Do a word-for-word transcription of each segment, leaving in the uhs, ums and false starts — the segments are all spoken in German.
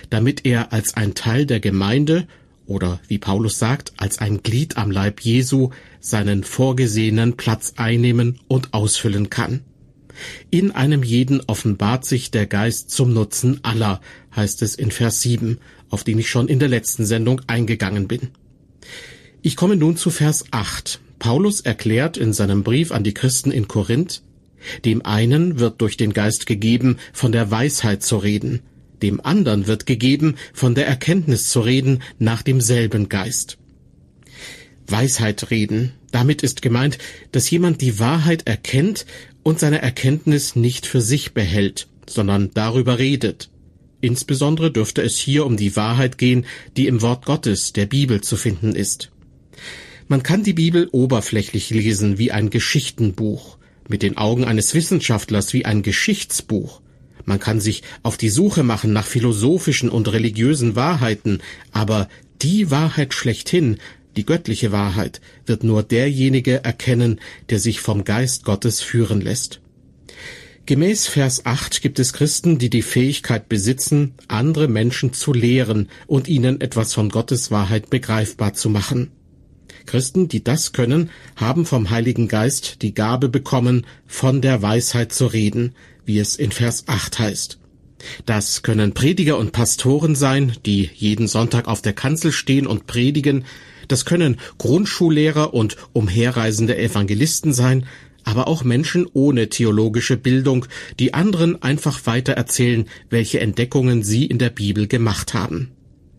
damit er als ein Teil der Gemeinde oder, wie Paulus sagt, als ein Glied am Leib Jesu seinen vorgesehenen Platz einnehmen und ausfüllen kann. In einem jeden offenbart sich der Geist zum Nutzen aller, heißt es in Vers sieben, auf den ich schon in der letzten Sendung eingegangen bin. Ich komme nun zu Vers acht. Paulus erklärt in seinem Brief an die Christen in Korinth: Dem einen wird durch den Geist gegeben, von der Weisheit zu reden, dem anderen wird gegeben, von der Erkenntnis zu reden, nach demselben Geist. Weisheit reden, damit ist gemeint, dass jemand die Wahrheit erkennt und seine Erkenntnis nicht für sich behält, sondern darüber redet. Insbesondere dürfte es hier um die Wahrheit gehen, die im Wort Gottes, der Bibel, zu finden ist. Man kann die Bibel oberflächlich lesen wie ein Geschichtenbuch, mit den Augen eines Wissenschaftlers wie ein Geschichtsbuch. Man kann sich auf die Suche machen nach philosophischen und religiösen Wahrheiten, aber die Wahrheit schlechthin, die göttliche Wahrheit, wird nur derjenige erkennen, der sich vom Geist Gottes führen lässt. Gemäß Vers acht gibt es Christen, die die Fähigkeit besitzen, andere Menschen zu lehren und ihnen etwas von Gottes Wahrheit begreifbar zu machen. Christen, die das können, haben vom Heiligen Geist die Gabe bekommen, von der Weisheit zu reden, wie es in Vers acht heißt. Das können Prediger und Pastoren sein, die jeden Sonntag auf der Kanzel stehen und predigen. Das können Grundschullehrer und umherreisende Evangelisten sein, aber auch Menschen ohne theologische Bildung, die anderen einfach weitererzählen, welche Entdeckungen sie in der Bibel gemacht haben.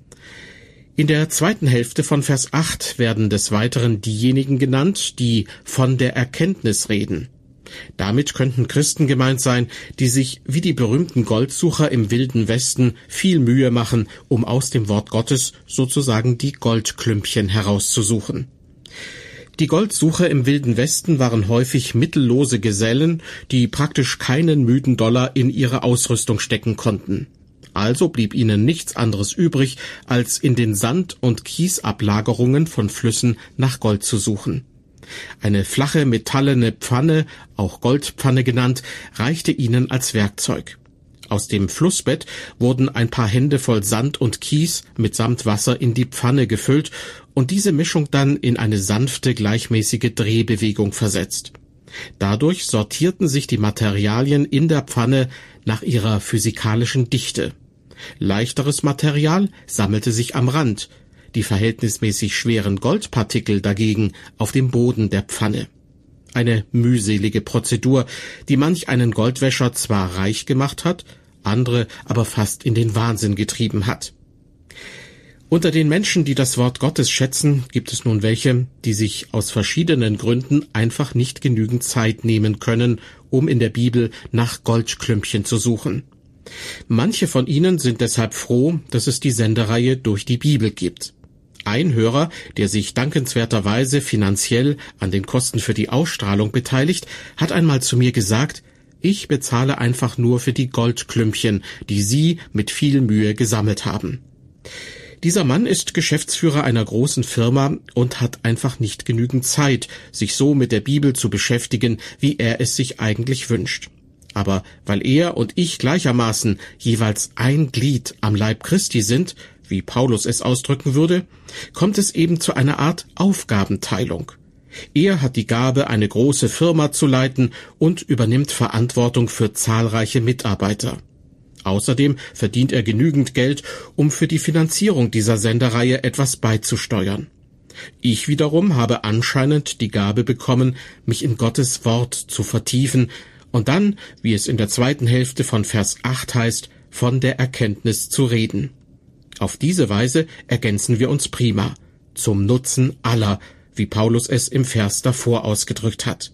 In der zweiten Hälfte von Vers acht werden des Weiteren diejenigen genannt, die von der Erkenntnis reden. Damit könnten Christen gemeint sein, die sich wie die berühmten Goldsucher im Wilden Westen viel Mühe machen, um aus dem Wort Gottes sozusagen die Goldklümpchen herauszusuchen. Die Goldsucher im Wilden Westen waren häufig mittellose Gesellen, die praktisch keinen müden Dollar in ihre Ausrüstung stecken konnten. Also blieb ihnen nichts anderes übrig, als in den Sand- und Kiesablagerungen von Flüssen nach Gold zu suchen. Eine flache metallene Pfanne, auch Goldpfanne genannt, reichte ihnen als Werkzeug. Aus dem Flussbett wurden ein paar Hände voll Sand und Kies mitsamt Wasser in die Pfanne gefüllt und diese Mischung dann in eine sanfte, gleichmäßige Drehbewegung versetzt. Dadurch sortierten sich die Materialien in der Pfanne nach ihrer physikalischen Dichte. Leichteres Material sammelte sich am Rand, die verhältnismäßig schweren Goldpartikel dagegen auf dem Boden der Pfanne. Eine mühselige Prozedur, die manch einen Goldwäscher zwar reich gemacht hat, andere aber fast in den Wahnsinn getrieben hat. Unter den Menschen, die das Wort Gottes schätzen, gibt es nun welche, die sich aus verschiedenen Gründen einfach nicht genügend Zeit nehmen können, um in der Bibel nach Goldklümpchen zu suchen. Manche von ihnen sind deshalb froh, dass es die Sendereihe Durch die Bibel gibt. Ein Hörer, der sich dankenswerterweise finanziell an den Kosten für die Ausstrahlung beteiligt, hat einmal zu mir gesagt: Ich bezahle einfach nur für die Goldklümpchen, die Sie mit viel Mühe gesammelt haben. Dieser Mann ist Geschäftsführer einer großen Firma und hat einfach nicht genügend Zeit, sich so mit der Bibel zu beschäftigen, wie er es sich eigentlich wünscht. Aber weil er und ich gleichermaßen jeweils ein Glied am Leib Christi sind, wie Paulus es ausdrücken würde, kommt es eben zu einer Art Aufgabenteilung. Er hat die Gabe, eine große Firma zu leiten und übernimmt Verantwortung für zahlreiche Mitarbeiter. Außerdem verdient er genügend Geld, um für die Finanzierung dieser Sendereihe etwas beizusteuern. Ich wiederum habe anscheinend die Gabe bekommen, mich in Gottes Wort zu vertiefen und dann, wie es in der zweiten Hälfte von Vers acht heißt, von der Erkenntnis zu reden. Auf diese Weise ergänzen wir uns prima, zum Nutzen aller, wie Paulus es im Vers davor ausgedrückt hat.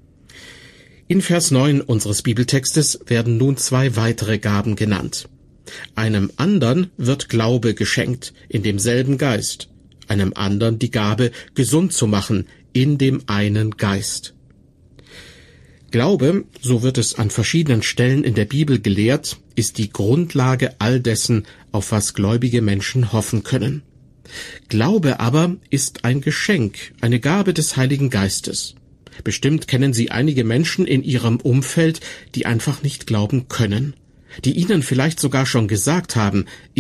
In Vers neun unseres Bibeltextes werden nun zwei weitere Gaben genannt. Einem andern wird Glaube geschenkt, in demselben Geist, einem andern die Gabe, gesund zu machen, in dem einen Geist. Glaube, so wird es an verschiedenen Stellen in der Bibel gelehrt, ist die Grundlage all dessen, auf was gläubige Menschen hoffen können. Glaube aber ist ein Geschenk, eine Gabe des Heiligen Geistes. Bestimmt kennen Sie einige Menschen in Ihrem Umfeld, die einfach nicht glauben können, die Ihnen vielleicht sogar schon gesagt haben,